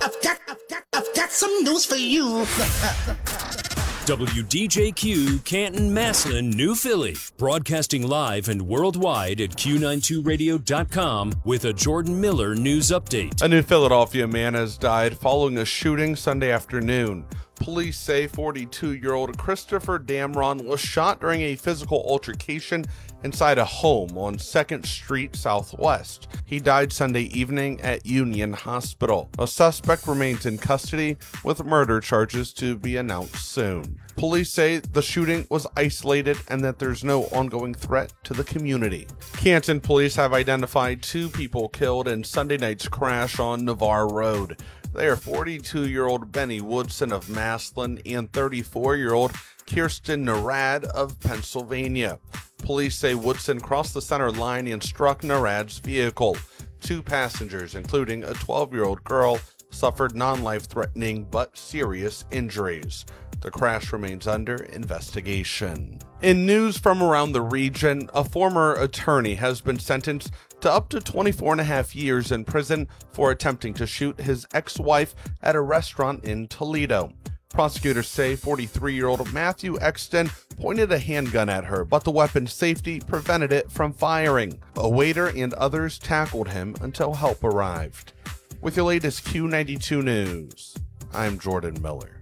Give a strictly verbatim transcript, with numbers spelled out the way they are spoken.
I've got, I've got, I've got some news for you. W D J Q, Canton, Massillon, New Philly. Broadcasting live and worldwide at Q ninety-two radio dot com with a Jordan Miller news update. A New Philadelphia man has died following a shooting Sunday afternoon. Police say forty-two-year-old Christopher Damron was shot during a physical altercation inside a home on second street Southwest. He died Sunday evening at Union Hospital. A suspect remains in custody with murder charges to be announced soon. Police say the shooting was isolated and that there's no ongoing threat to the community. Canton police have identified two people killed in Sunday night's crash on Navarre Road. They are forty-two-year-old Benny Woodson of Massillon and thirty-four-year-old Kirsten Narad of Pennsylvania. Police say Woodson crossed the center line and struck Narad's vehicle. Two passengers, including a twelve-year-old girl, suffered non-life-threatening but serious injuries. The crash remains under investigation. In news from around the region, a former attorney has been sentenced to up to twenty-four and a half years in prison for attempting to shoot his ex-wife at a restaurant in Toledo. Prosecutors say forty-three-year-old Matthew Exton pointed a handgun at her, but the weapon's safety prevented it from firing. A waiter and others tackled him until help arrived. With your latest Q ninety-two news, I'm Jordan Miller.